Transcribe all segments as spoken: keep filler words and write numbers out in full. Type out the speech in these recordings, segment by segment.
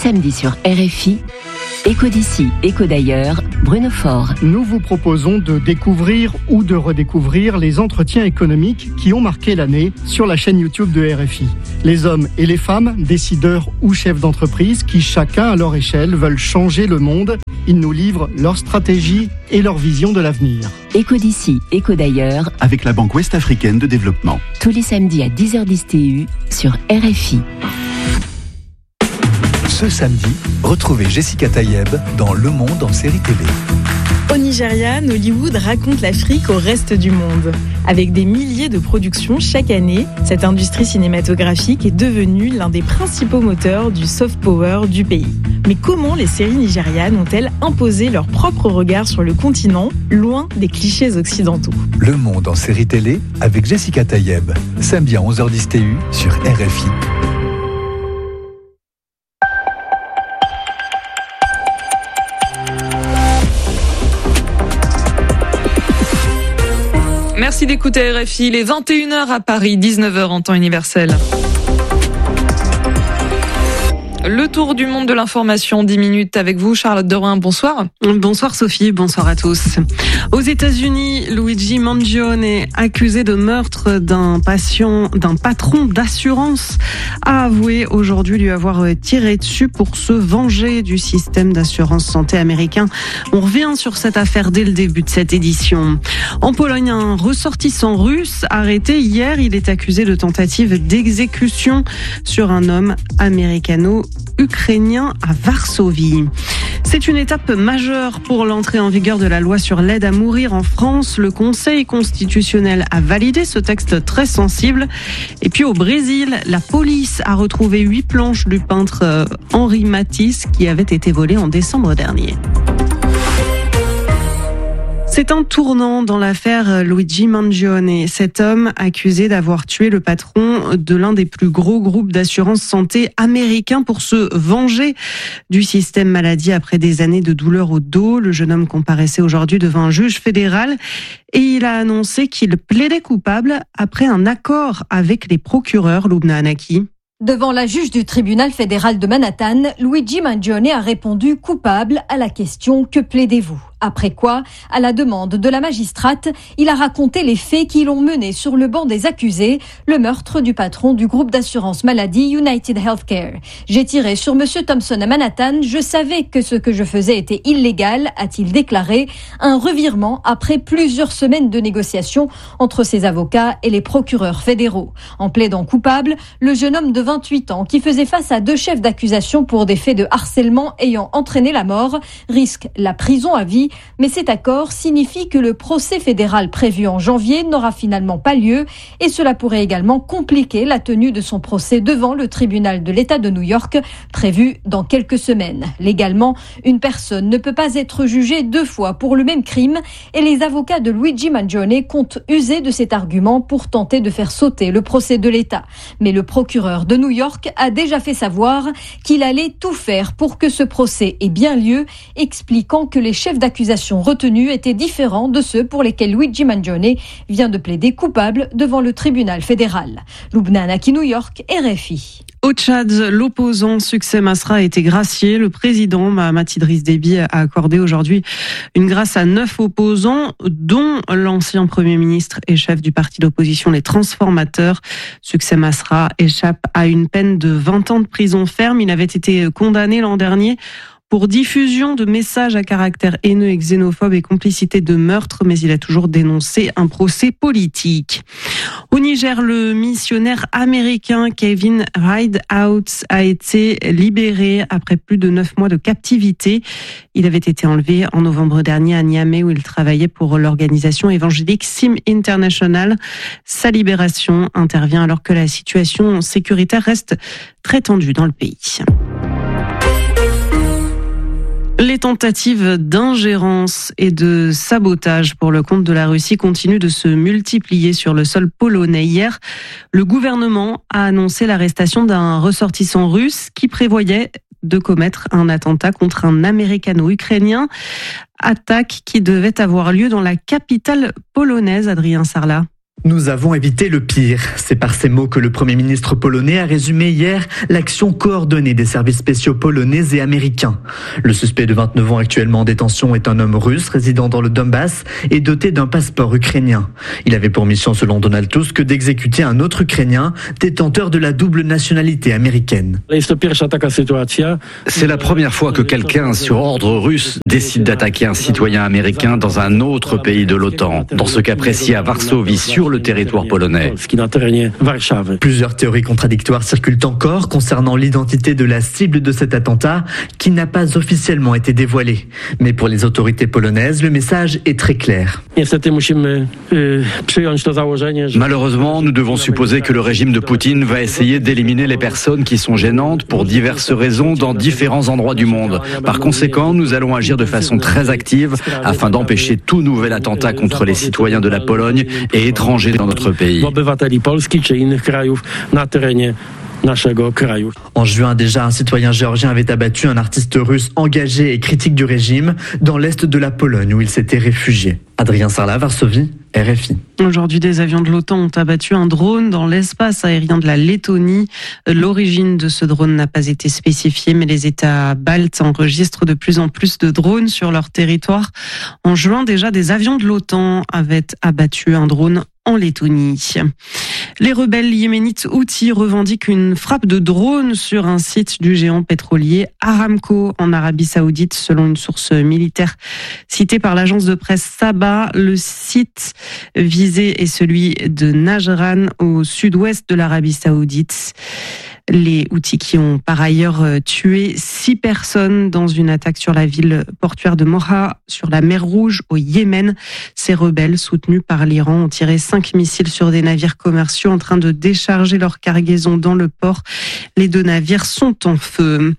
samedis sur R F I. Écho d'ici, écho d'ailleurs, Bruno Faure. Nous vous proposons de découvrir ou de redécouvrir les entretiens économiques qui ont marqué l'année sur la chaîne YouTube de R F I. Les hommes et les femmes, décideurs ou chefs d'entreprise qui, chacun à leur échelle, veulent changer le monde. Ils nous livrent leur stratégie et leur vision de l'avenir. Écho d'ici, écho d'ailleurs, avec la Banque Ouest-Africaine de Développement. Tous les samedis à dix heures dix T U sur R F I. Ce samedi, retrouvez Jessica Tayeb dans Le Monde en série télé. Au Nigeria, Nollywood raconte l'Afrique au reste du monde. Avec des milliers de productions chaque année, cette industrie cinématographique est devenue l'un des principaux moteurs du soft power du pays. Mais comment les séries nigérianes ont-elles imposé leur propre regard sur le continent, loin des clichés occidentaux ? Le Monde en série télé avec Jessica Tayeb, samedi à onze heures dix T U sur R F I. Merci d'écouter R F I, les vingt et une heures à Paris, dix-neuf heures en temps universel. Le tour du monde de l'information, dix minutes avec vous, Charlotte Derouin, bonsoir. Bonsoir Sophie, bonsoir à tous. Aux États-Unis, Luigi Mangione est accusé de meurtre d'un patient, d'un patron d'assurance, a avoué aujourd'hui lui avoir tiré dessus pour se venger du système d'assurance santé américain. On revient sur cette affaire dès le début de cette édition. En Pologne, un ressortissant russe arrêté hier, il est accusé de tentative d'exécution sur un homme américano ukrainien à Varsovie. C'est une étape majeure pour l'entrée en vigueur de la loi sur l'aide à mourir en France. Le Conseil constitutionnel a validé ce texte très sensible. Et puis au Brésil, la police a retrouvé huit planches du peintre Henri Matisse qui avaient été volées en décembre dernier. C'est un tournant dans l'affaire Luigi Mangione. Cet homme accusé d'avoir tué le patron de l'un des plus gros groupes d'assurance santé américains pour se venger du système maladie après des années de douleur au dos. Le jeune homme comparaissait aujourd'hui devant un juge fédéral et il a annoncé qu'il plaidait coupable après un accord avec les procureurs. Loubna Anaki. Devant la juge du tribunal fédéral de Manhattan, Luigi Mangione a répondu coupable à la question « Que plaidez-vous ?» Après quoi, à la demande de la magistrate, il a raconté les faits qui l'ont mené sur le banc des accusés, le meurtre du patron du groupe d'assurance maladie United Healthcare. J'ai tiré sur Monsieur Thompson à Manhattan, je savais que ce que je faisais était illégal, a-t-il déclaré, un revirement après plusieurs semaines de négociations entre ses avocats et les procureurs fédéraux. En plaidant coupable, le jeune homme de vingt-huit ans, qui faisait face à deux chefs d'accusation pour des faits de harcèlement ayant entraîné la mort, risque la prison à vie. Mais cet accord signifie que le procès fédéral prévu en janvier n'aura finalement pas lieu et cela pourrait également compliquer la tenue de son procès devant le tribunal de l'État de New York, prévu dans quelques semaines. Légalement, une personne ne peut pas être jugée deux fois pour le même crime et les avocats de Luigi Mangione comptent user de cet argument pour tenter de faire sauter le procès de l'État. Mais le procureur de New York a déjà fait savoir qu'il allait tout faire pour que ce procès ait bien lieu, expliquant que les chefs d'accusation retenus étaient différents de ceux pour lesquels Luigi Mangione vient de plaider coupable devant le tribunal fédéral. Loubna Anaki, New York, R F I. Au Tchad, l'opposant Succès Masra a été gracié. Le président Mahamat Idriss Déby a accordé aujourd'hui une grâce à neuf opposants, dont l'ancien Premier ministre et chef du parti d'opposition Les Transformateurs. Succès Masra échappe à une peine de vingt ans de prison ferme. Il avait été condamné l'an dernier pour diffusion de messages à caractère haineux et xénophobe et complicité de meurtre, mais il a toujours dénoncé un procès politique. Au Niger, le missionnaire américain Kevin Rideout a été libéré après plus de neuf mois de captivité. Il avait été enlevé en novembre dernier à Niamey où il travaillait pour l'organisation évangélique Sim International. Sa libération intervient alors que la situation sécuritaire reste très tendue dans le pays. Les tentatives d'ingérence et de sabotage pour le compte de la Russie continuent de se multiplier sur le sol polonais. Hier, le gouvernement a annoncé l'arrestation d'un ressortissant russe qui prévoyait de commettre un attentat contre un américano-ukrainien. Attaque qui devait avoir lieu dans la capitale polonaise, Adrien Sarlat. Nous avons évité le pire. C'est par ces mots que le Premier ministre polonais a résumé hier l'action coordonnée des services spéciaux polonais et américains. Le suspect de vingt-neuf ans actuellement en détention est un homme russe résidant dans le Donbass et doté d'un passeport ukrainien. Il avait pour mission, selon Donald Tusk, d'exécuter un autre Ukrainien détenteur de la double nationalité américaine. C'est la première fois que quelqu'un sur ordre russe décide d'attaquer un citoyen américain dans un autre pays de l'OTAN. Dans ce cas précis à Varsovie, sur le territoire polonais. Plusieurs théories contradictoires circulent encore concernant l'identité de la cible de cet attentat qui n'a pas officiellement été dévoilée. Mais pour les autorités polonaises, le message est très clair. Malheureusement, nous devons supposer que le régime de Poutine va essayer d'éliminer les personnes qui sont gênantes pour diverses raisons dans différents endroits du monde. Par conséquent, nous allons agir de façon très active afin d'empêcher tout nouvel attentat contre les citoyens de la Pologne et étrangers dans notre pays. En juin déjà, un citoyen géorgien avait abattu un artiste russe engagé et critique du régime dans l'est de la Pologne où il s'était réfugié. Adrien Sarlat, Varsovie, R F I. Aujourd'hui, des avions de l'OTAN ont abattu un drone dans l'espace aérien de la Lettonie. L'origine de ce drone n'a pas été spécifiée, mais les États baltes enregistrent de plus en plus de drones sur leur territoire. En juin, déjà, des avions de l'OTAN avaient abattu un drone en Lettonie. Les rebelles yéménites Houthis revendiquent une frappe de drone sur un site du géant pétrolier Aramco en Arabie Saoudite, selon une source militaire citée par l'agence de presse Saba. Le site visé est celui de Najran, au sud-ouest de l'Arabie Saoudite. Les Houthis qui ont par ailleurs tué six personnes dans une attaque sur la ville portuaire de Moha, sur la mer Rouge, au Yémen. Ces rebelles, soutenus par l'Iran, ont tiré cinq missiles sur des navires commerciaux en train de décharger leur cargaison dans le port. Les deux navires sont en feu.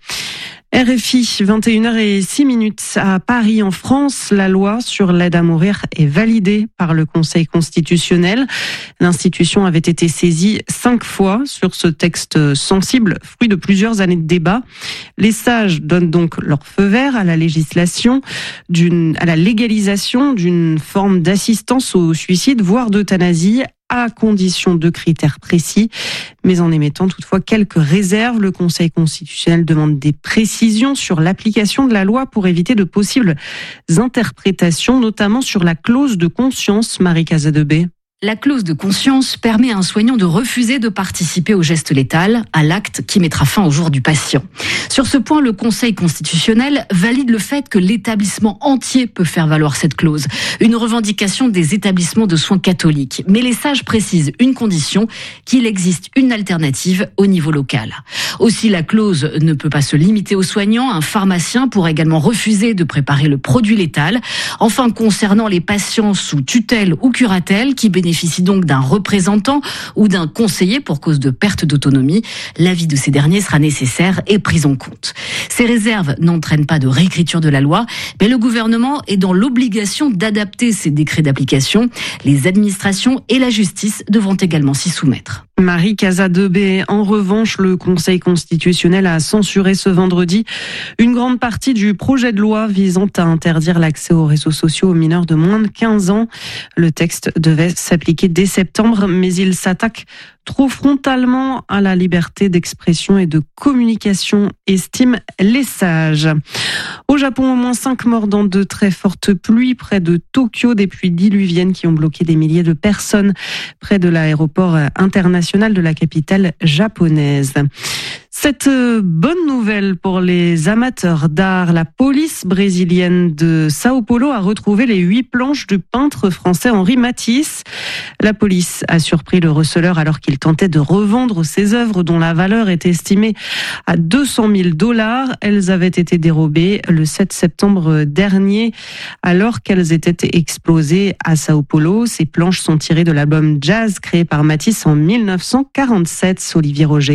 R F I, vingt et une heures six minutes à Paris, en France. La loi sur l'aide à mourir est validée par le Conseil constitutionnel. L'institution avait été saisie cinq fois sur ce texte sensible, fruit de plusieurs années de débat. Les sages donnent donc leur feu vert à la législation, d'une, à la légalisation d'une forme d'assistance au suicide, voire d'euthanasie, à condition de critères précis, mais en émettant toutefois quelques réserves. Le Conseil constitutionnel demande des précisions sur l'application de la loi pour éviter de possibles interprétations, notamment sur la clause de conscience. Marie Casadebé. La clause de conscience permet à un soignant de refuser de participer au geste létal, à l'acte qui mettra fin au jour du patient. Sur ce point, le Conseil constitutionnel valide le fait que l'établissement entier peut faire valoir cette clause, une revendication des établissements de soins catholiques. Mais les sages précisent une condition, qu'il existe une alternative au niveau local. Aussi, la clause ne peut pas se limiter aux soignants. Un pharmacien pourra également refuser de préparer le produit létal. Enfin, concernant les patients sous tutelle ou curatelle qui bénéficient bénéficient donc d'un représentant ou d'un conseiller pour cause de perte d'autonomie. L'avis de ces derniers sera nécessaire et pris en compte. Ces réserves n'entraînent pas de réécriture de la loi, mais le gouvernement est dans l'obligation d'adapter ces décrets d'application. Les administrations et la justice devront également s'y soumettre. Marie Casadebé. En revanche, le Conseil constitutionnel a censuré ce vendredi une grande partie du projet de loi visant à interdire l'accès aux réseaux sociaux aux mineurs de moins de quinze ans. Le texte devait s'appliquer dès septembre, mais il s'attaque trop frontalement à la liberté d'expression et de communication, estiment les sages. Au Japon, au moins cinq morts dans de très fortes pluies près de Tokyo, des pluies diluviennes qui ont bloqué des milliers de personnes près de l'aéroport international de la capitale japonaise. Cette bonne nouvelle pour les amateurs d'art, la police brésilienne de Sao Paulo a retrouvé les huit planches du peintre français Henri Matisse. La police a surpris le receleur alors qu'il tentait de revendre ses œuvres dont la valeur est estimée à deux cent mille dollars. Elles avaient été dérobées le sept septembre dernier alors qu'elles étaient exposées à Sao Paulo. Ces planches sont tirées de l'album Jazz créé par Matisse en mille neuf cent quarante-sept. Olivier Roger.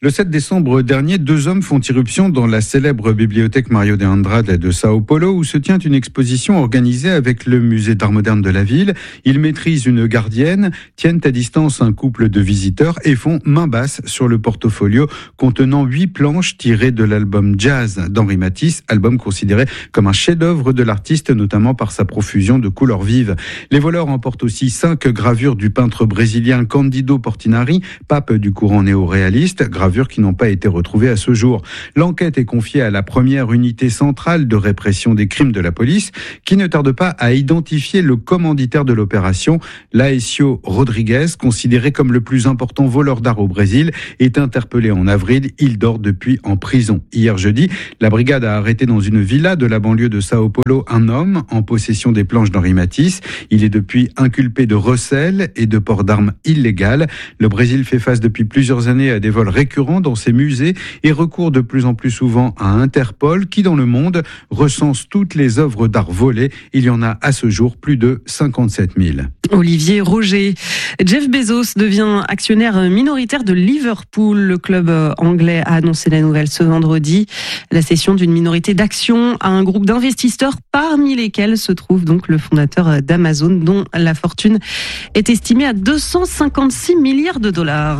Le sept décembre dernier, deux hommes font irruption dans la célèbre bibliothèque Mario de Andrade de Sao Paulo, où se tient une exposition organisée avec le musée d'art moderne de la ville. Ils maîtrisent une gardienne, tiennent à distance un couple de visiteurs et font main basse sur le portfolio contenant huit planches tirées de l'album Jazz d'Henri Matisse, album considéré comme un chef-d'œuvre de l'artiste, notamment par sa profusion de couleurs vives. Les voleurs emportent aussi cinq gravures du peintre brésilien Candido Portinari, pape du courant néo-réaliste, gravures qui n'ont pas été retrouvées à ce jour. L'enquête est confiée à la première unité centrale de répression des crimes de la police, qui ne tarde pas à identifier le commanditaire de l'opération. Laécio Rodrigues, considéré comme le plus important voleur d'art au Brésil, est interpellé en avril. Il dort depuis en prison. Hier jeudi, la brigade a arrêté dans une villa de la banlieue de Sao Paulo un homme en possession des planches d'Henri Matisse. Il est depuis inculpé de recel et de port d'armes illégal. Le Brésil fait face depuis plusieurs années à des vols récurrents dans ses musées et recourt de plus en plus souvent à Interpol, qui dans le monde recense toutes les œuvres d'art volées. Il y en a à ce jour plus de cinquante-sept mille. Olivier Roger. Jeff Bezos devient actionnaire minoritaire de Liverpool. Le club anglais a annoncé la nouvelle ce vendredi. La cession d'une minorité d'actions à un groupe d'investisseurs, parmi lesquels se trouve donc le fondateur d'Amazon, dont la fortune est estimée à deux cent cinquante-six milliards de dollars.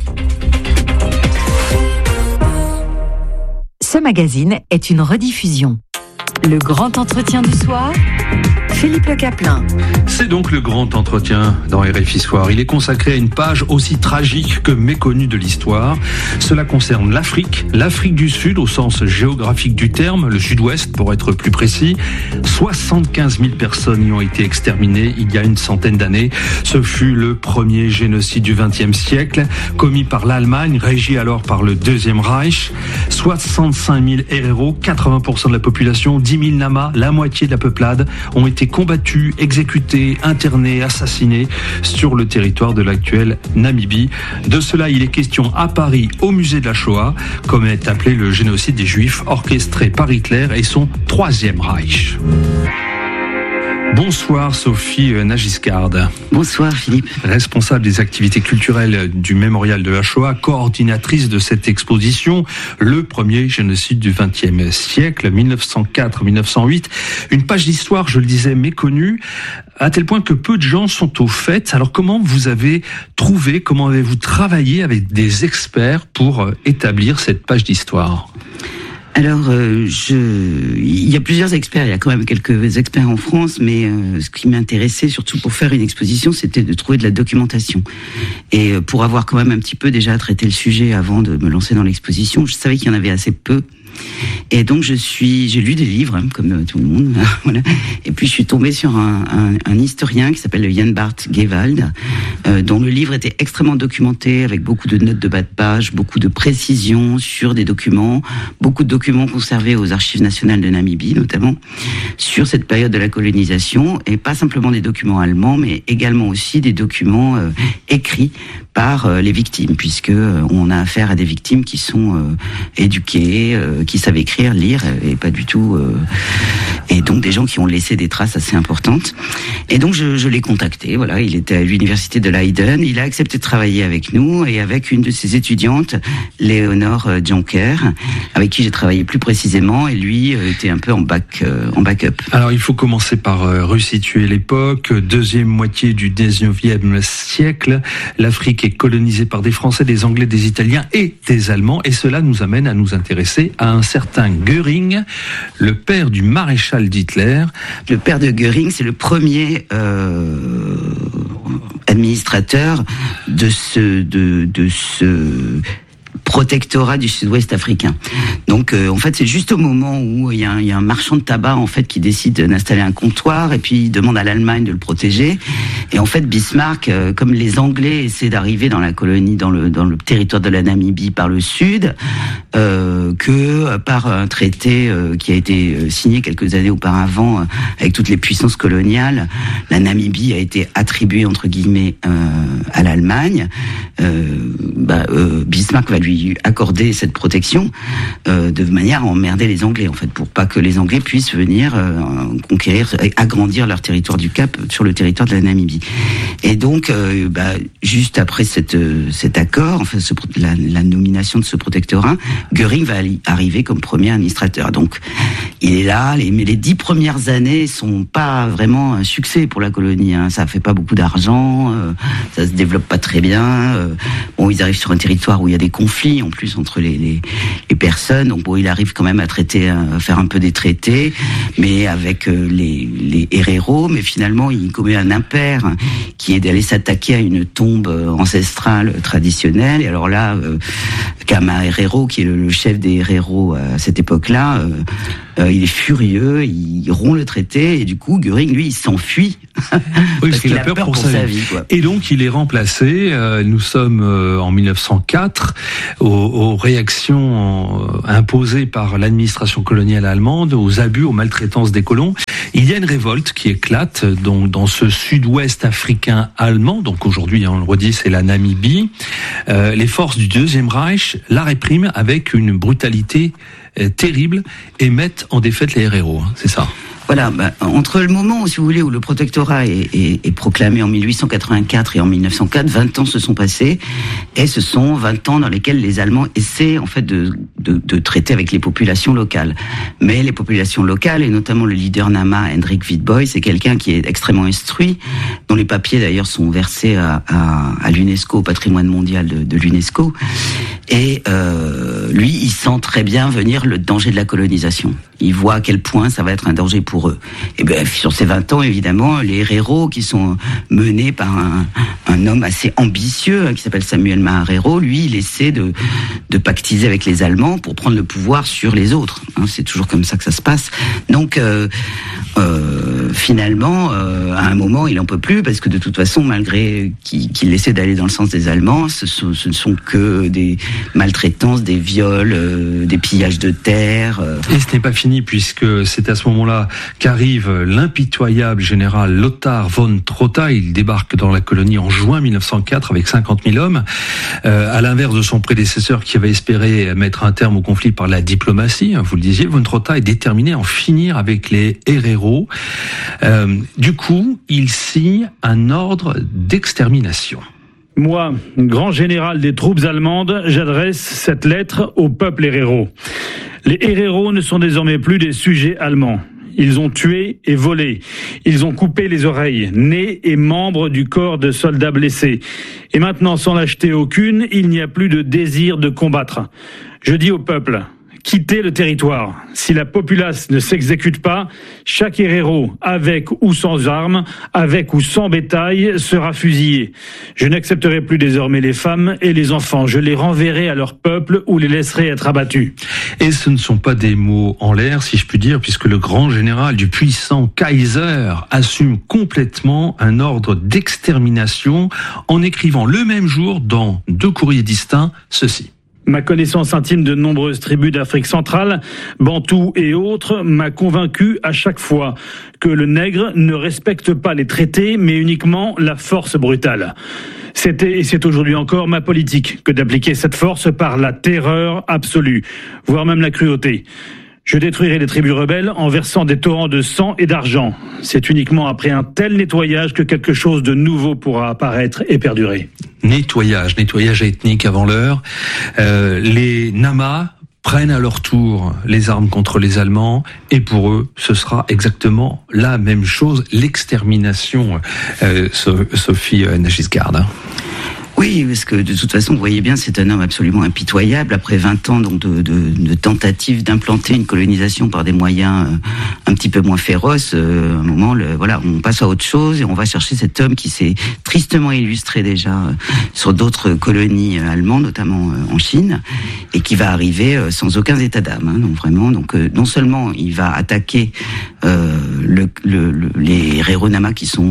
Ce magazine est une rediffusion. Le grand entretien du soir, Philippe Le Caplin. C'est donc le grand entretien dans R F I Soir. Il est consacré à une page aussi tragique que méconnue de l'histoire. Cela concerne l'Afrique, l'Afrique du Sud au sens géographique du terme, le Sud-Ouest pour être plus précis. soixante-quinze mille personnes y ont été exterminées il y a une centaine d'années. Ce fut le premier génocide du vingtième siècle, commis par l'Allemagne, régie alors par le Deuxième Reich. soixante-cinq mille héros, quatre-vingts pour cent de la population, dix mille Namas, la moitié de la peuplade, ont été combattus, exécutés, internés, assassinés sur le territoire de l'actuelle Namibie. De cela, il est question à Paris, au musée de la Shoah, comme est appelé le génocide des Juifs orchestré par Hitler et son Troisième Reich. Bonsoir Sophie Nagiscard. Bonsoir Philippe. Responsable des activités culturelles du Mémorial de la Shoah, coordinatrice de cette exposition, le premier génocide du vingtième siècle, mille neuf cent quatre à mille neuf cent huit. Une page d'histoire, je le disais, méconnue, à tel point que peu de gens sont au fait. Alors comment vous avez trouvé, comment avez-vous travaillé avec des experts pour établir cette page d'histoire ? Alors, euh, je, il y a plusieurs experts, il y a quand même quelques experts en France, mais euh, ce qui m'intéressait surtout pour faire une exposition, c'était de trouver de la documentation. Et euh, pour avoir quand même un petit peu déjà traité le sujet avant de me lancer dans l'exposition, je savais qu'il y en avait assez peu. Et donc je suis, j'ai lu des livres, hein, comme tout le monde, voilà. Et puis je suis tombée sur un, un, un historien qui s'appelle Jan Bart Gewald, euh, dont le livre était extrêmement documenté, avec beaucoup de notes de bas de page, beaucoup de précisions sur des documents, beaucoup de documents conservés aux archives nationales de Namibie, notamment, sur cette période de la colonisation, et pas simplement des documents allemands, mais également aussi des documents euh, écrits par euh, les victimes, puisque euh, on a affaire à des victimes qui sont euh, éduquées, euh, qui savent écrire, lire, et pas du tout. Euh, et donc des gens qui ont laissé des traces assez importantes. Et donc je, je l'ai contacté. Voilà, il était à l'université de Leiden. Il a accepté de travailler avec nous et avec une de ses étudiantes, Léonore Jonker, avec qui j'ai travaillé plus précisément. Et lui euh, était un peu en back, euh, en backup. Alors il faut commencer par euh, resituer l'époque. Deuxième moitié du dix-neuvième siècle, l'Afrique est colonisée par des Français, des Anglais, des Italiens et des Allemands. Et cela nous amène à nous intéresser à un certain Göring, le père du maréchal d'Hitler. Le père de Göring, c'est le premier euh, administrateur de ce, de, de ce protectorat du sud-ouest africain. Donc euh, en fait c'est juste au moment où il y, y a un marchand de tabac en fait qui décide d'installer un comptoir et puis il demande à l'Allemagne de le protéger. Et en fait Bismarck, euh, comme les Anglais essaient d'arriver dans la colonie, dans le dans le territoire de la Namibie par le sud, euh, que par un traité euh, qui a été signé quelques années auparavant euh, avec toutes les puissances coloniales, la Namibie a été attribuée entre guillemets euh, à l'Allemagne. Euh, bah, euh, Bismarck va lui lui accorder cette protection euh, de manière à emmerder les Anglais, en fait, pour pas que les Anglais puissent venir euh, conquérir, agrandir leur territoire du Cap sur le territoire de la Namibie. Et donc, euh, bah, juste après cette, cet accord, enfin, ce, la, la nomination de ce protectorat, Göring va arriver comme premier administrateur. Donc, il est là, les, mais les dix premières années sont pas vraiment un succès pour la colonie. Hein. Ça fait pas beaucoup d'argent, euh, ça se développe pas très bien. Euh, bon, ils arrivent sur un territoire où il y a des conflits en plus entre les, les, les personnes. Donc, bon, il arrive quand même à traiter, à faire un peu des traités, mais avec euh, les, les héréros. Mais finalement, il commet un impair qui est d'aller s'attaquer à une tombe ancestrale traditionnelle. Et alors là, euh, Kama Herero, qui est le, le chef des héréros à cette époque-là, euh, euh, il est furieux, il rompt le traité, et du coup, Göring, lui, il s'enfuit. Oui, parce qu'il a peur, peur pour, pour sa, sa vie. vie quoi. Et donc, il est remplacé. Euh, nous sommes euh, en mille neuf cent quatre, aux, aux réactions euh, imposées par l'administration coloniale allemande, aux abus, aux maltraitances des colons. Il y a une révolte qui éclate donc dans ce sud-ouest africain allemand. Donc aujourd'hui, on le redit, c'est la Namibie. Euh, les forces du Deuxième Reich la répriment avec une brutalité euh, terrible et mettent en défaite les héréros. Hein, c'est ça. Voilà, bah, entre le moment où, si vous voulez, où le protectorat est, est, est proclamé en mille huit cent quatre-vingt-quatre et en mille neuf cent quatre, vingt ans se sont passés, et ce sont vingt ans dans lesquels les Allemands essaient en fait de, de, de traiter avec les populations locales. Mais les populations locales, et notamment le leader Nama, Hendrik Witbooi, c'est quelqu'un qui est extrêmement instruit, dont les papiers d'ailleurs sont versés à, à, à l'UNESCO, au patrimoine mondial de, de l'UNESCO. Et euh, lui, il sent très bien venir le danger de la colonisation. Il voit à quel point ça va être un danger pour eux. Et bien, sur ces vingt ans, évidemment, les héréros qui sont menés par un, un homme assez ambitieux, hein, qui s'appelle Samuel Maharero, lui, il essaie de, de pactiser avec les Allemands pour prendre le pouvoir sur les autres. Hein, c'est toujours comme ça que ça se passe. Donc, euh, euh, finalement, euh, à un moment, il en peut plus, parce que de toute façon, malgré qu'il, qu'il essaie d'aller dans le sens des Allemands, ce, sont, ce ne sont que des maltraitances, des viols, euh, des pillages de terre. Euh. Et ce n'est pas fini, puisque c'est à ce moment-là qu'arrive l'impitoyable général Lothar von Trotha. Il débarque dans la colonie en juin mille neuf cent quatre avec cinquante mille hommes. Euh, à l'inverse de son prédécesseur qui avait espéré mettre un terme au conflit par la diplomatie, hein, vous le disiez, von Trotha est déterminé à en finir avec les héréros. Euh, du coup, il signe un ordre d'extermination. Moi, grand général des troupes allemandes, j'adresse cette lettre au peuple héréro. Les héréros ne sont désormais plus des sujets allemands. Ils ont tué et volé. Ils ont coupé les oreilles, nez et membres du corps de soldats blessés. Et maintenant, sans lâcheté aucune, il n'y a plus de désir de combattre. Je dis au peuple, quittez le territoire. Si la populace ne s'exécute pas, chaque héréro, avec ou sans armes, avec ou sans bétail, sera fusillé. Je n'accepterai plus désormais les femmes et les enfants. Je les renverrai à leur peuple ou les laisserai être abattus. Et ce ne sont pas des mots en l'air, si je puis dire, puisque le grand général du puissant Kaiser assume complètement un ordre d'extermination en écrivant le même jour dans deux courriers distincts ceci. Ma connaissance intime de nombreuses tribus d'Afrique centrale, bantous et autres, m'a convaincu à chaque fois que le nègre ne respecte pas les traités, mais uniquement la force brutale. C'était et c'est aujourd'hui encore ma politique que d'appliquer cette force par la terreur absolue, voire même la cruauté. Je détruirai les tribus rebelles en versant des torrents de sang et d'argent. C'est uniquement après un tel nettoyage que quelque chose de nouveau pourra apparaître et perdurer. Nettoyage, nettoyage ethnique avant l'heure. Euh, les Nama prennent à leur tour les armes contre les Allemands, et pour eux, ce sera exactement la même chose, l'extermination, euh, Sophie Nagisgarde. Oui, parce que de toute façon, vous voyez bien, c'est un homme absolument impitoyable. Après vingt ans donc de, de, de tentatives d'implanter une colonisation par des moyens euh, un petit peu moins féroces, euh, à un moment, le, voilà, on passe à autre chose et on va chercher cet homme qui s'est tristement illustré déjà euh, sur d'autres colonies euh, allemandes, notamment euh, en Chine, et qui va arriver euh, sans aucun état d'âme. Hein, donc vraiment, donc euh, non seulement il va attaquer euh, le, le, le, les héréros Nama qui sont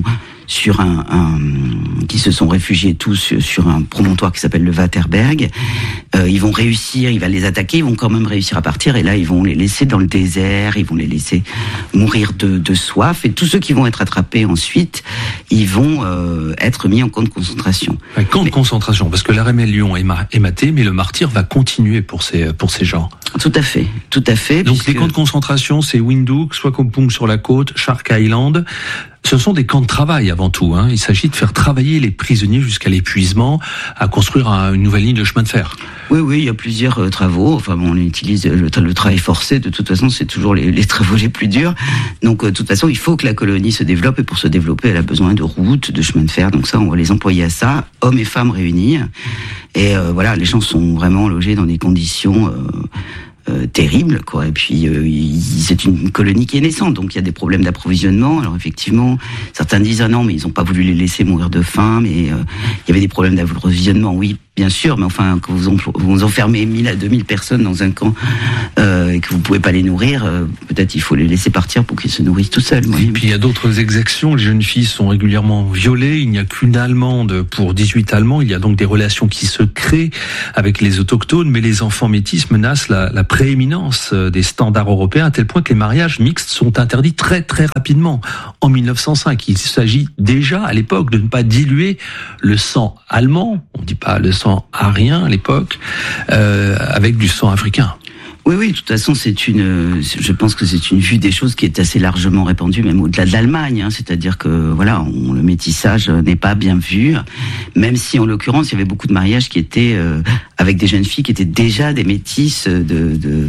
sur un, un qui se sont réfugiés tous sur un promontoire qui s'appelle le Waterberg. Euh, ils vont réussir, il va les attaquer, ils vont quand même réussir à partir, et là ils vont les laisser dans le désert, ils vont les laisser mourir de, de soif, et tous ceux qui vont être attrapés ensuite, ils vont euh, être mis en camp de concentration. Un camp mais, de concentration, parce que la rébellion est, ma- est matée, mais le martyre va continuer pour ces, pour ces gens. Tout à fait, tout à fait. Donc puisque... les camps de concentration, c'est Windhoek, Swakopmund sur la côte, Shark Island. Ce sont des camps de travail avant tout. Hein. Il s'agit de faire travailler les prisonniers jusqu'à l'épuisement, à construire un, une nouvelle ligne de chemin de fer. Oui, oui, il y a plusieurs euh, travaux. Enfin, bon, on utilise le, le travail forcé. De toute façon, c'est toujours les, les travaux les plus durs. Donc, euh, de toute façon, il faut que la colonie se développe. Et pour se développer, elle a besoin de routes, de chemins de fer. Donc ça, on va les employer à ça, hommes et femmes réunis. Et euh, voilà, les gens sont vraiment logés dans des conditions... Euh, Euh, terrible, quoi. Et puis euh, c'est une colonie qui est naissante, donc il y a des problèmes d'approvisionnement. Alors effectivement, certains disent ah non, mais ils n'ont pas voulu les laisser mourir de faim, mais euh, il y avait des problèmes d'approvisionnement. Oui, bien sûr, mais enfin quand vous, emplo- vous enfermez mille à deux mille personnes dans un camp euh, et que vous pouvez pas les nourrir, euh, peut-être il faut les laisser partir pour qu'ils se nourrissent tout seuls. Oui. Et puis il y a d'autres exactions. Les jeunes filles sont régulièrement violées. Il n'y a qu'une Allemande pour dix-huit Allemands. Il y a donc des relations qui se créent avec les autochtones, mais les enfants métis menacent la, la prééminence des standards européens à tel point que les mariages mixtes sont interdits très très rapidement. En mille neuf cent cinq, il s'agit déjà à l'époque de ne pas diluer le sang allemand, on ne dit pas le sang arien à l'époque, euh, avec du sang africain. Oui, oui, de toute façon, c'est une, je pense que c'est une vue des choses qui est assez largement répandue, même au-delà de l'Allemagne, hein. C'est-à-dire que, voilà, on, le métissage n'est pas bien vu, même si, en l'occurrence, il y avait beaucoup de mariages qui étaient, euh, avec des jeunes filles qui étaient déjà des métisses de, de,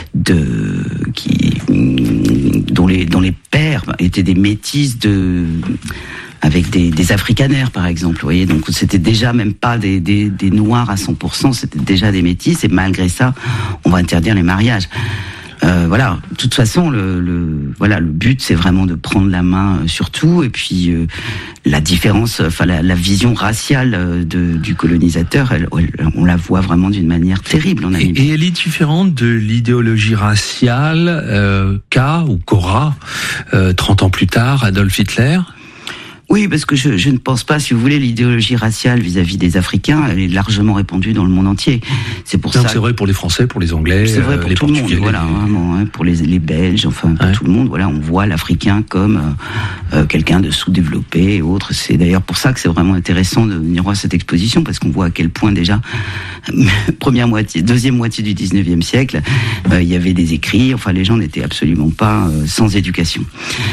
de, qui, dont les, dont les pères étaient des métisses de, avec des, des africanaires, par exemple, vous voyez. Donc, c'était déjà même pas des, des, des noirs à cent pour cent, c'était déjà des métis, et malgré ça, on va interdire les mariages. Euh, voilà. De toute façon, le, le, voilà, le but, c'est vraiment de prendre la main euh, sur tout, et puis euh, la différence, enfin la, la vision raciale euh, de, du colonisateur, elle, elle, on la voit vraiment d'une manière terrible en Namibie. Et, et elle est différente de l'idéologie raciale euh, qu'a ou qu'aura euh, trente ans plus tard Adolf Hitler. Oui, parce que je, je ne pense pas, si vous voulez, l'idéologie raciale vis-à-vis des Africains, elle est largement répandue dans le monde entier. C'est pour Donc ça. C'est vrai pour les Français, pour les Anglais, c'est vrai pour les tout le monde, Portugais, voilà, les... vraiment, hein, pour les, les Belges, enfin pour ouais. tout le monde. Voilà, on voit l'Africain comme euh, euh, quelqu'un de sous-développé et autres. C'est d'ailleurs pour ça que c'est vraiment intéressant de venir voir cette exposition, parce qu'on voit à quel point déjà première moitié, deuxième moitié du dix-neuvième siècle, euh, il y avait des écrits. Enfin, les gens n'étaient absolument pas euh, sans éducation.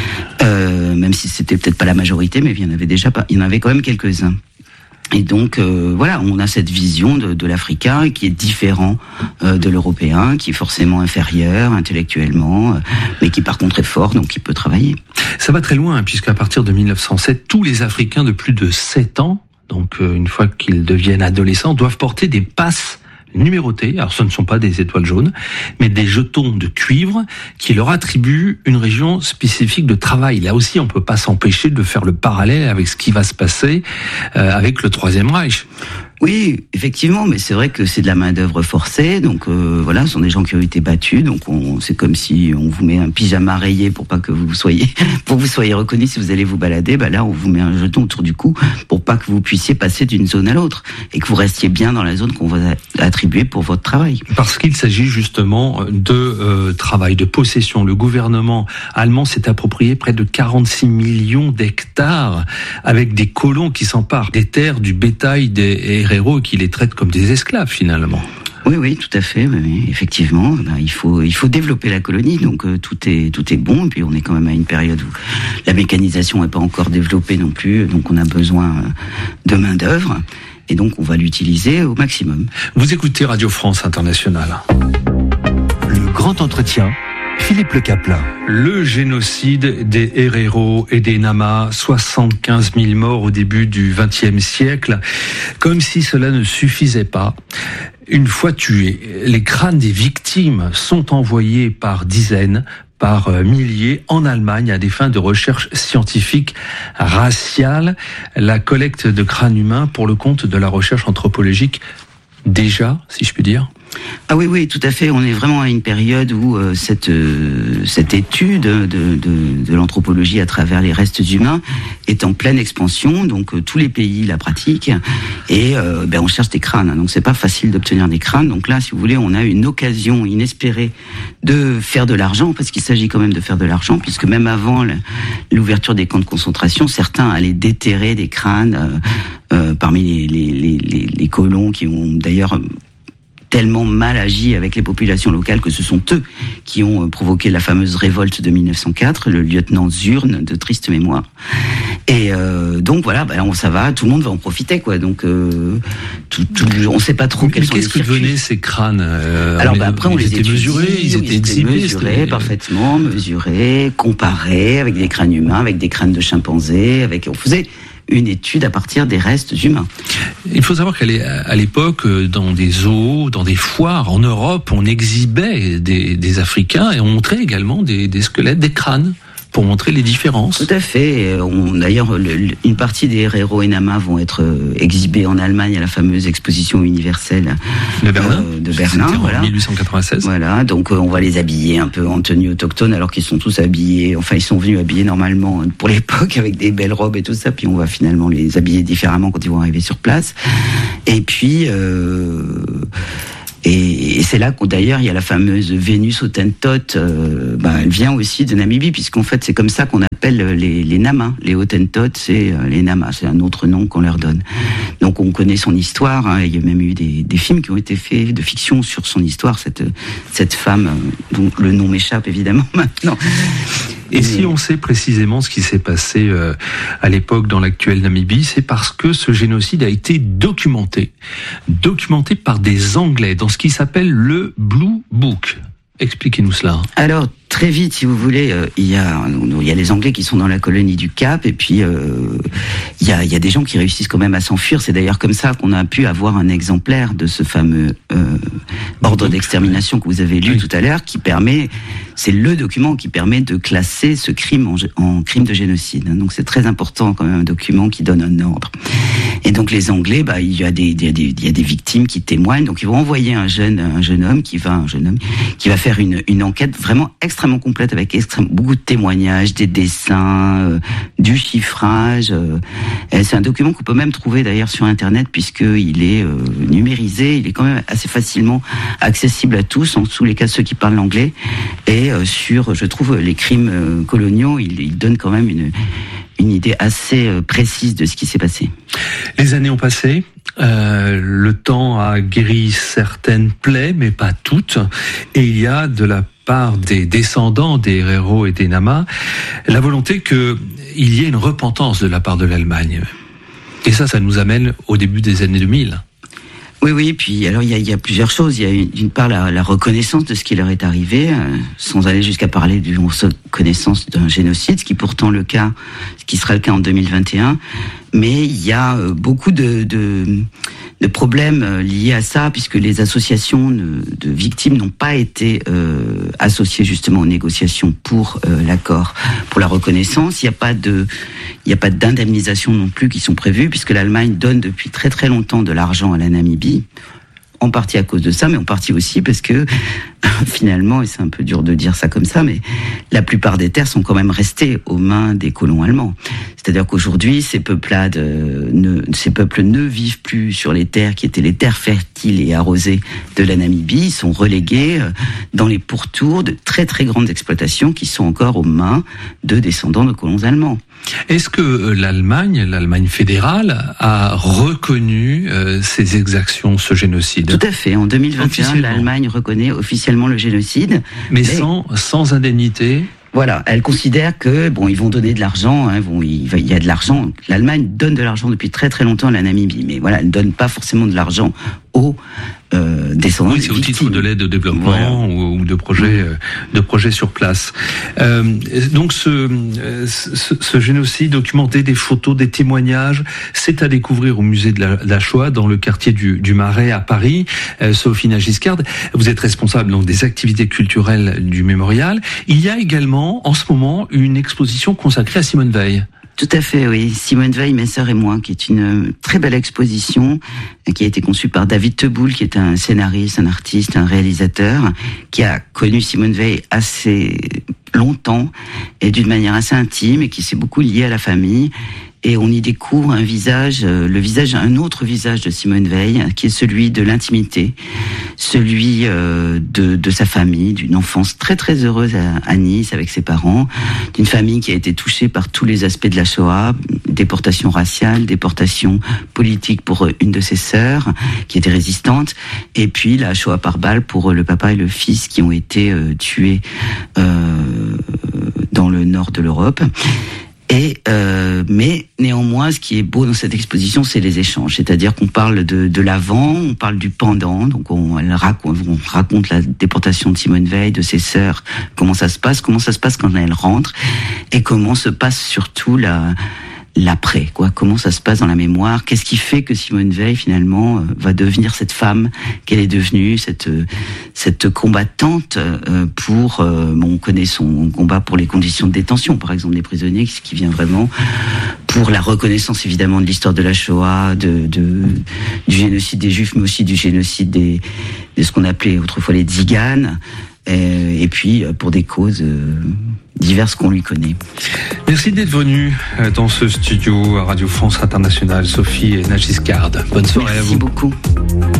Euh, même si c'était peut-être pas la majorité, mais il y en avait déjà pas, il y en avait quand même quelques-uns. Et donc euh, voilà, on a cette vision de, de l'Africain qui est différent euh, de l'Européen, qui est forcément inférieur intellectuellement, euh, mais qui par contre est fort, donc qui peut travailler. Ça va très loin, hein, puisqu'à partir de mille neuf cent sept, tous les Africains de plus de sept ans, donc euh, une fois qu'ils deviennent adolescents, doivent porter des passes numérotés. Alors ce ne sont pas des étoiles jaunes, mais des jetons de cuivre qui leur attribuent une région spécifique de travail. Là aussi, on peut pas s'empêcher de faire le parallèle avec ce qui va se passer euh, avec le Troisième Reich. Oui, effectivement, mais c'est vrai que c'est de la main-d'œuvre forcée, donc euh, voilà, ce sont des gens qui ont été battus, donc on, c'est comme si on vous met un pyjama rayé pour pas que vous soyez, pour que vous soyez reconnu si vous allez vous balader. Bah là, on vous met un jeton autour du cou pour pas que vous puissiez passer d'une zone à l'autre et que vous restiez bien dans la zone qu'on vous a attribuée pour votre travail. Parce qu'il s'agit justement de euh, travail, de possession. Le gouvernement allemand s'est approprié près de quarante-six millions d'hectares avec des colons qui s'emparent des terres, du bétail, des héros qui les traitent comme des esclaves finalement. Oui, oui, tout à fait. Oui, effectivement, ben, il faut il faut développer la colonie. Donc euh, tout est tout est bon. Et puis on est quand même à une période où la mécanisation n'est pas encore développée non plus. Donc on a besoin de main d'œuvre. Et donc on va l'utiliser au maximum. Vous écoutez Radio France Internationale. Le grand entretien. Philippe Le Caplin. Le génocide des Herero et des Nama, soixante-quinze mille morts au début du vingtième siècle. Comme si cela ne suffisait pas. Une fois tués, les crânes des victimes sont envoyés par dizaines, par milliers en Allemagne à des fins de recherche scientifique raciale. La collecte de crânes humains pour le compte de la recherche anthropologique déjà, si je puis dire. Ah oui, oui, tout à fait. On est vraiment à une période où euh, cette euh, cette étude de, de, de l'anthropologie à travers les restes humains est en pleine expansion. Donc euh, tous les pays la pratiquent et euh, ben on cherche des crânes. Donc c'est pas facile d'obtenir des crânes. Donc là, si vous voulez, on a une occasion inespérée de faire de l'argent, parce qu'il s'agit quand même de faire de l'argent, puisque même avant l'ouverture des camps de concentration, certains allaient déterrer des crânes euh, euh, parmi les, les, les, les colons qui ont d'ailleurs tellement mal agi avec les populations locales que ce sont eux qui ont provoqué la fameuse révolte de mille neuf cent quatre, le lieutenant Zurne, de triste mémoire. Et euh, donc voilà, bah, on, ça va, tout le monde va en profiter, quoi. Donc euh, tout, tout, on ne sait pas trop quels sont les circuits. Qu'est-ce que devenaient ces crânes euh, Alors bah, après, on les étaient mesurés, ils étaient exhibés, mesurés parfaitement, mesurés, comparés avec des crânes humains, avec des crânes de chimpanzés, avec on faisait une étude à partir des restes humains. Il faut savoir qu'à l'époque, dans des zoos, dans des foires en Europe, on exhibait des, des Africains et on montrait également des, des squelettes, des crânes, pour montrer les différences. Tout à fait. D'ailleurs, une partie des Herero et Nama vont être exhibés en Allemagne à la fameuse exposition universelle de Berlin. Euh, de Berlin, voilà. En mille huit cent quatre-vingt-seize. Voilà. Donc, on va les habiller un peu en tenue autochtone, alors qu'ils sont tous habillés. Enfin, ils sont venus habillés normalement pour l'époque avec des belles robes et tout ça. Puis, on va finalement les habiller différemment quand ils vont arriver sur place. Et puis. Euh Et, et c'est là qu'au d'ailleurs il y a la fameuse Vénus Hottentote, euh, bah, elle vient aussi de Namibie, puisqu'en fait c'est comme ça qu'on appelle les, les Namas. Les Hottentotes, c'est euh, les Namas, c'est un autre nom qu'on leur donne. Donc on connaît son histoire, hein, il y a même eu des, des films qui ont été faits de fiction sur son histoire, cette, cette femme, euh, dont le nom m'échappe évidemment maintenant. Et si on sait précisément ce qui s'est passé euh, à l'époque dans l'actuelle Namibie, c'est parce que ce génocide a été documenté. Documenté par des Anglais dans ce qui s'appelle le Blue Book. Expliquez-nous cela. Alors, très vite, si vous voulez, euh, il y a il y a les Anglais qui sont dans la colonie du Cap, et puis euh, il y a il y a des gens qui réussissent quand même à s'enfuir. C'est d'ailleurs comme ça qu'on a pu avoir un exemplaire de ce fameux euh, ordre d'extermination que vous avez lu oui. tout à l'heure, qui permet, c'est le document qui permet de classer ce crime en, en crime de génocide. Donc c'est très important quand même, un document qui donne un ordre. Et donc les Anglais, bah il y a des il y a des il y a des victimes qui témoignent, donc ils vont envoyer un jeune un jeune homme qui va un jeune homme qui va faire une une enquête vraiment extrêmement complète, avec extrêmement beaucoup de témoignages, des dessins, euh, du chiffrage. Euh, et c'est un document qu'on peut même trouver d'ailleurs sur Internet, puisqu'il est euh, numérisé, il est quand même assez facilement accessible à tous, en tous les cas ceux qui parlent l'anglais. Et euh, sur, je trouve, les crimes euh, coloniaux, il, il donne quand même une une idée assez euh, précise de ce qui s'est passé. Les années ont passé. Euh, le temps a guéri certaines plaies, mais pas toutes. Et il y a de la part des descendants des Herero et des Nama la volonté qu'il y ait une repentance de la part de l'Allemagne. Et ça, ça nous amène au début des années deux mille. Oui, oui, puis alors il y a, il y a plusieurs choses. Il y a d'une part la, la reconnaissance de ce qui leur est arrivé, euh, sans aller jusqu'à parler d'une reconnaissance d'un génocide, ce qui est pourtant le cas, ce qui sera le cas en deux mille vingt et un. Mais il y a euh, beaucoup de, de, de problèmes euh, liés à ça, puisque les associations de, de victimes n'ont pas été euh, associées justement aux négociations pour euh, l'accord, pour la reconnaissance. Il n'y a pas de, il n'y a pas d'indemnisation non plus qui sont prévues, puisque l'Allemagne donne depuis très très longtemps de l'argent à la Namibie. En partie à cause de ça, mais en partie aussi parce que finalement, et c'est un peu dur de dire ça comme ça, mais la plupart des terres sont quand même restées aux mains des colons allemands. C'est-à-dire qu'aujourd'hui, ces peuplades, euh, ne, ces peuples ne vivent plus sur les terres qui étaient les terres fertiles et arrosées de la Namibie. Ils sont relégués euh, dans les pourtours de très très grandes exploitations qui sont encore aux mains de descendants de colons allemands. Est-ce que l'Allemagne, l'Allemagne fédérale, a reconnu euh, ces exactions, ce génocide ? Tout à fait. En deux mille vingt et un, l'Allemagne reconnaît officiellement le génocide. Mais, mais sans, sans indemnité ? Voilà, elle considère que bon, ils vont donner de l'argent, hein, bon, il, il y a de l'argent. L'Allemagne donne de l'argent depuis très très longtemps à la Namibie, mais voilà, elle donne pas forcément de l'argent aux euh, descendants. Oui, c'est au titre de l'aide au développement voilà. ou, ou de projets, euh, de projets sur place. Euh, donc ce, ce, ce génocide documenté, des photos, des témoignages, c'est à découvrir au musée de la, de la Shoah dans le quartier du, du Marais à Paris. Euh, Sophie Giscard, vous êtes responsable donc des activités culturelles du mémorial. Il y a également en ce moment une exposition consacrée à Simone Veil. Tout à fait, oui. Simone Veil, mes sœurs et moi, qui est une très belle exposition qui a été conçue par David Teboul, qui est un scénariste, un artiste, un réalisateur, qui a connu Simone Veil assez longtemps et d'une manière assez intime et qui s'est beaucoup lié à la famille. Et on y découvre un visage, le visage, un autre visage de Simone Veil, qui est celui de l'intimité, celui euh, de, de sa famille, d'une enfance très très heureuse à, à Nice avec ses parents, d'une famille qui a été touchée par tous les aspects de la Shoah, déportation raciale, déportation politique pour une de ses sœurs qui était résistante, et puis la Shoah par balle pour le papa et le fils qui ont été euh, tués euh, dans le nord de l'Europe. Et euh, mais néanmoins, ce qui est beau dans cette exposition, c'est les échanges. C'est-à-dire qu'on parle de, de l'avant, on parle du pendant. Donc on, elle raconte, on raconte la déportation de Simone Veil, de ses sœurs, comment ça se passe, comment ça se passe quand elle rentre, et comment se passe surtout la l'après, quoi. Comment ça se passe dans la mémoire? Qu'est-ce qui fait que Simone Veil finalement euh, va devenir cette femme qu'elle est devenue, cette euh, cette combattante euh, pour, euh, bon, on connaît son combat pour les conditions de détention, par exemple des prisonniers, ce qui vient vraiment pour la reconnaissance évidemment de l'histoire de la Shoah, de, de du génocide des Juifs, mais aussi du génocide des de ce qu'on appelait autrefois les tziganes, et, et puis pour des causes euh, diverses qu'on lui connaît. Merci d'être venu dans ce studio à Radio France Internationale, Sophie Nagiscard. Bonne soirée. Merci à vous. Merci beaucoup.